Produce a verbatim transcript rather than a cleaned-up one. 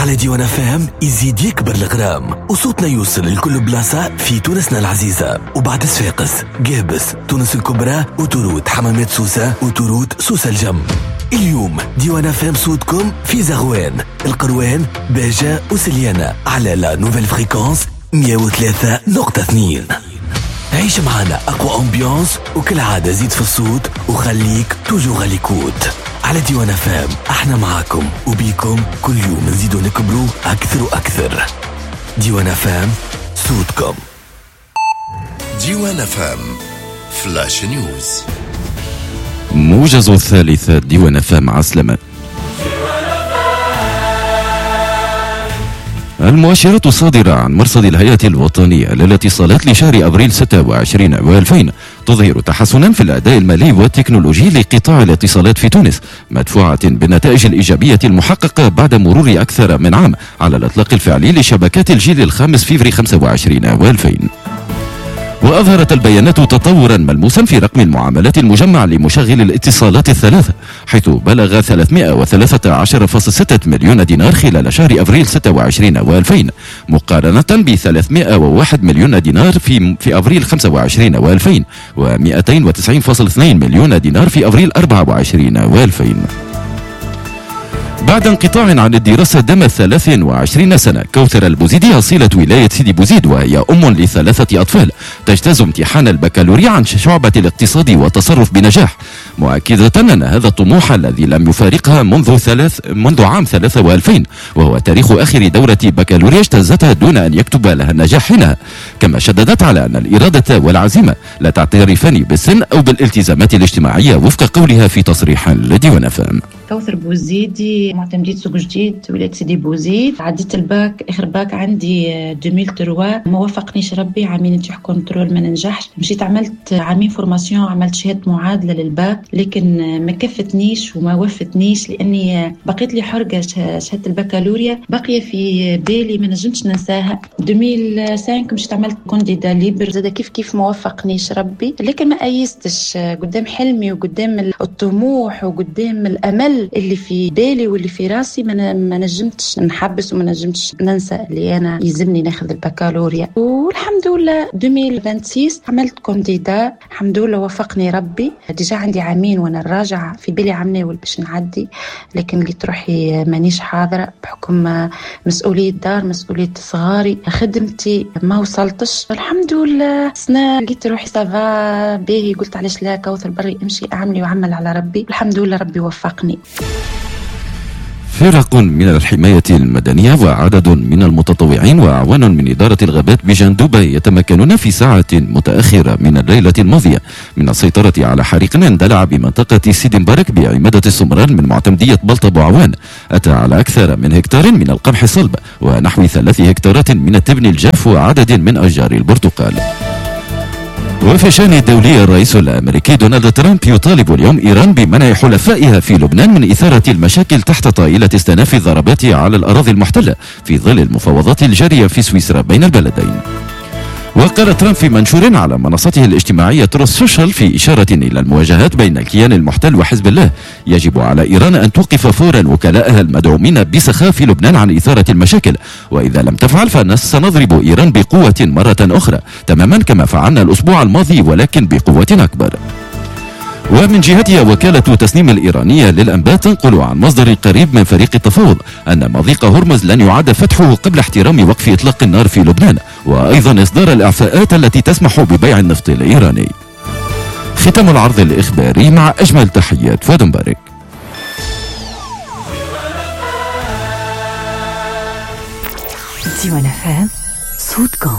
على ديوان فام يزيد يكبر الغرام وصوتنا يوصل لكل بلاصة في تونسنا العزيزة. وبعد صفاقس، قابس، تونس الكبرى، وتورود، حمامات سوسة، وتورود سوسة الجم. اليوم ديوان فام صوتكم في زغوان، القروان، باجة وسليانة على لا نوفيل فريكونس مية وثلاثة نقطة اثنين. عيش معنا أقوى أمبيانس وكل عادة زيد في الصوت وخليك توجو غاليكوت. على ديوان فام احنا معاكم وبيكم كل يوم نزيدو نكبرو أكثر وأكثر. ديوان فام صوتكم. ديوان فام فلاش نيوز. موجز الثالثة ديوان فام عسلمة. المؤشرات الصادرة عن مرصد الهيئة الوطنية للاتصالات لشهر أبريل ستة وعشرين وألفين تظهر تحسنا في الأداء المالي والتكنولوجي لقطاع الاتصالات في تونس، مدفوعة بالنتائج الإيجابية المحققة بعد مرور أكثر من عام على الإطلاق الفعلي لشبكات الجيل الخامس فيفري خمسة وعشرين وألفين. وأظهرت البيانات تطورا ملموسا في رقم المعاملات المجمع لمشغل الاتصالات الثلاثة، حيث بلغ ثلاثمائة وثلاثة عشر فاصلة ستة مليون دينار خلال شهر أبريل ستة وعشرين وألفين، مقارنة ب ثلاثمائة وواحد مليون دينار في في أبريل خمسة وعشرين وألفين ومئتين وتسعين فاصلة اثنين مليون دينار في أبريل أربعة وعشرين وألفين. بعد انقطاع عن الدراسة دام ثلاث وعشرين سنة، كوثر البوزيدي أصيلة ولاية سيدي بوزيد وهي أم لثلاثة أطفال تجتاز امتحان البكالوريا عن شعبة الاقتصاد والتصرف بنجاح، مؤكدة أن هذا الطموح الذي لم يفارقها منذ ثلاث منذ عام ثلاثة وألفين، وهو تاريخ آخر دورة بكالوريا اجتازتها دون أن يكتب لها النجاح حينها. كما شددت على أن الإرادة والعزيمة لا تعترفان بالسن أو بالالتزامات الاجتماعية وفق قولها في تصريح لديوان فام. كوثر بوزيدي، معتمدية سوق جديد، ولاية سيدي بوزيد. عديت الباك، آخر باك عندي ألفين وثلاثة، ما وفقنيش ربي، عامين نجح كنترول ما ننجحش. مشيت عملت عامين فورماسيون، عملت شهادة معادلة للباك، لكن ما كفتنيش وما وفتنيش، لأني بقيت لي حرقة شهادة البكالوريا باقية في بالي ما نجمتش ننساها. ألفين وخمسة مشيت عملت كونديدا ليبر، زاد كيف كيف ما وفقنيش ربي، لكن ما أيستش قدام حلمي وقدام الطموح وقدام الأمل اللي في بالي واللي في راسي. ما نجمتش نحبس وما نجمتش ننسى اللي انا يلزمني ناخذ البكالوريا. والحمد لله ألفين وستة عملت كونديدا، الحمد لله وفقني ربي. ديجا عندي عامين وانا راجعه في بالي عامين باش نعدي، لكن لقيت روحي مانيش حاضره بحكم مسؤوليه دار، مسؤوليه صغاري، خدمتي ما وصلتش. الحمد لله سنه لقيت روحي سافا باهي، قلت علاش لا كوثر بري امشي اعملي وعمل على ربي. الحمد لله ربي وفقني. فرق من الحماية المدنية وعدد من المتطوعين وأعوان من إدارة الغابات بجندوبة يتمكنون في ساعة متأخرة من الليلة الماضية من السيطرة على حريق اندلع بمنطقة سيدي مبارك بعمادة السمران من معتمدية بلطة بوعوان، أتى على أكثر من هكتار من القمح الصلب ونحو ثلاث هكتارات من التبن الجاف وعدد من أشجار البرتقال. وفي الشأن الدولي، الرئيس الأمريكي دونالد ترامب يطالب اليوم إيران بمنع حلفائها في لبنان من إثارة المشاكل تحت طائلة استئناف الضربات على الأراضي المحتلة في ظل المفاوضات الجارية في سويسرا بين البلدين. وقال ترامب في منشور على منصته الاجتماعية تروث سوشيال في إشارة إلى المواجهات بين الكيان المحتل وحزب الله: يجب على إيران أن توقف فورا وكلاءها المدعومين بسخاء في لبنان عن إثارة المشاكل، وإذا لم تفعل فسنضرب إيران بقوة مرة أخرى تماما كما فعلنا الأسبوع الماضي ولكن بقوة أكبر. ومن جهتها وكالة تسنيم الإيرانية للأنباء تنقل عن مصدر قريب من فريق التفاوض أن مضيق هرمز لن يعاد فتحه قبل احترام وقف إطلاق النار في لبنان، وأيضا إصدار الإعفاءات التي تسمح ببيع النفط الإيراني. ختام العرض الإخباري مع أجمل تحيات فؤاد مبارك. ديوان فام صوتكم.